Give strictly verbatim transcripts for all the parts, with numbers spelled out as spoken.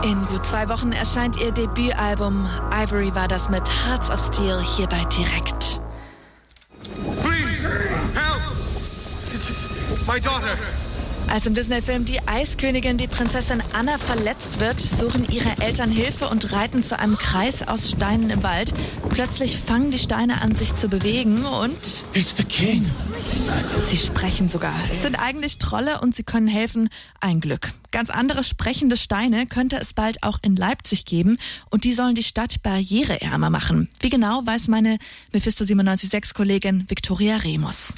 In gut zwei Wochen erscheint ihr Debütalbum. Ivory war das mit Hearts of Steel hier bei Direkt. Please, help! It's my daughter. Als im Disney-Film Die Eiskönigin, die Prinzessin Anna, verletzt wird, suchen ihre Eltern Hilfe und reiten zu einem Kreis aus Steinen im Wald. Plötzlich fangen die Steine an, sich zu bewegen und... It's the king. Sie sprechen sogar. Es sind eigentlich Trolle und sie können helfen. Ein Glück. Ganz andere sprechende Steine könnte es bald auch in Leipzig geben und die sollen die Stadt barriereärmer machen. Wie genau, weiß meine Mephisto siebenundneunzig Komma sechs-Kollegin Viktoria Remus.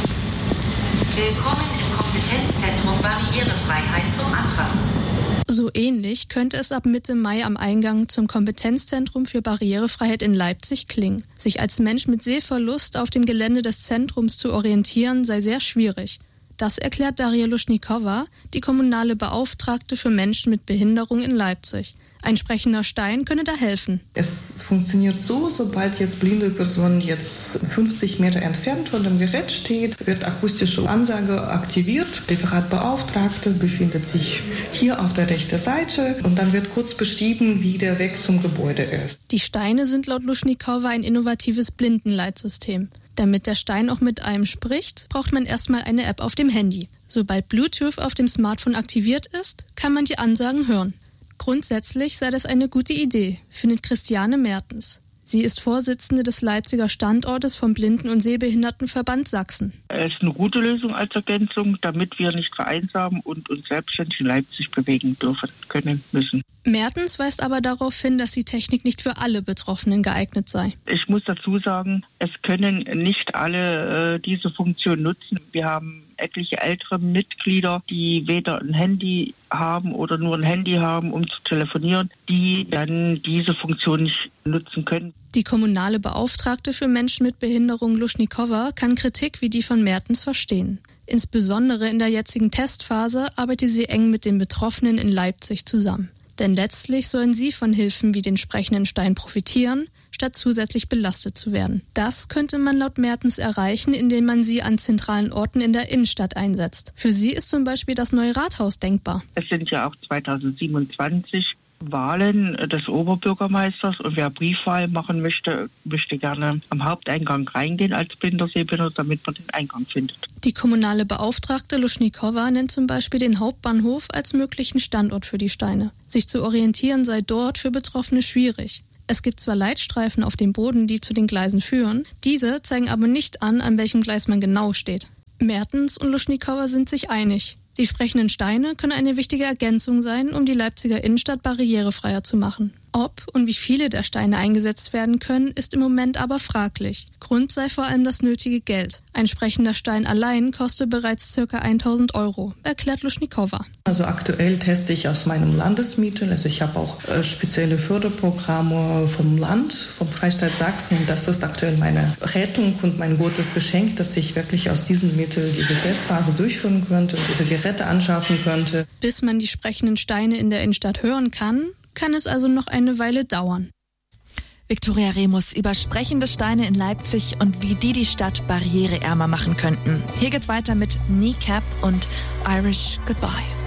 Willkommen im Kompetenzzentrum Barrierefreiheit zum Anfassen. So ähnlich könnte es ab Mitte Mai am Eingang zum Kompetenzzentrum für Barrierefreiheit in Leipzig klingen. Sich als Mensch mit Sehverlust auf dem Gelände des Zentrums zu orientieren, sei sehr schwierig. Das erklärt Daria Luschnikowa, die kommunale Beauftragte für Menschen mit Behinderung in Leipzig. Ein sprechender Stein könne da helfen. Es funktioniert so, sobald jetzt blinde Person jetzt fünfzig Meter entfernt von dem Gerät steht, wird akustische Ansage aktiviert. Der Referatbeauftragte befindet sich hier auf der rechten Seite und dann wird kurz beschrieben, wie der Weg zum Gebäude ist. Die Steine sind laut Luschnikowa ein innovatives Blindenleitsystem. Damit der Stein auch mit einem spricht, braucht man erstmal eine App auf dem Handy. Sobald Bluetooth auf dem Smartphone aktiviert ist, kann man die Ansagen hören. Grundsätzlich sei das eine gute Idee, findet Christiane Mertens. Sie ist Vorsitzende des Leipziger Standortes vom Blinden- und Sehbehindertenverband Sachsen. Es ist eine gute Lösung als Ergänzung, damit wir nicht vereinsamen und uns selbstständig in Leipzig bewegen dürfen, können, müssen. Mertens weist aber darauf hin, dass die Technik nicht für alle Betroffenen geeignet sei. Ich muss dazu sagen, es können nicht alle äh, diese Funktion nutzen. Wir haben etliche ältere Mitglieder, die weder ein Handy haben oder nur ein Handy haben, um zu telefonieren, die dann diese Funktion nicht nutzen können. Die kommunale Beauftragte für Menschen mit Behinderung Luschnikowa kann Kritik wie die von Mertens verstehen. Insbesondere in der jetzigen Testphase arbeitet sie eng mit den Betroffenen in Leipzig zusammen. Denn letztlich sollen sie von Hilfen wie den sprechenden Stein profitieren, statt zusätzlich belastet zu werden. Das könnte man laut Mertens erreichen, indem man sie an zentralen Orten in der Innenstadt einsetzt. Für sie ist zum Beispiel das neue Rathaus denkbar. Es sind ja auch zweitausendsiebenundzwanzig Wahlen des Oberbürgermeisters und wer Briefwahl machen möchte, möchte gerne am Haupteingang reingehen als blinder Sehbehinderter, damit man den Eingang findet. Die kommunale Beauftragte Luschnikowa nennt zum Beispiel den Hauptbahnhof als möglichen Standort für die Steine. Sich zu orientieren sei dort für Betroffene schwierig. Es gibt zwar Leitstreifen auf dem Boden, die zu den Gleisen führen, diese zeigen aber nicht an, an welchem Gleis man genau steht. Mertens und Luschnikowa sind sich einig. Die sprechenden Steine können eine wichtige Ergänzung sein, um die Leipziger Innenstadt barrierefreier zu machen. Ob und wie viele der Steine eingesetzt werden können, ist im Moment aber fraglich. Grund sei vor allem das nötige Geld. Ein sprechender Stein allein kostet bereits ca. tausend Euro, erklärt Luschnikowa. Also aktuell teste ich aus meinem Landesmittel. Also ich habe auch äh, spezielle Förderprogramme vom Land, vom Freistaat Sachsen. Und das ist aktuell meine Rettung und mein gutes Geschenk, dass ich wirklich aus diesen Mitteln diese Testphase durchführen könnte und diese Geräte anschaffen könnte. Bis man die sprechenden Steine in der Innenstadt hören kann, kann es also noch eine Weile dauern. Viktoria Remus über sprechende Steine in Leipzig und wie die die Stadt barriereärmer machen könnten. Hier geht's weiter mit Kneecap und Irish Goodbye.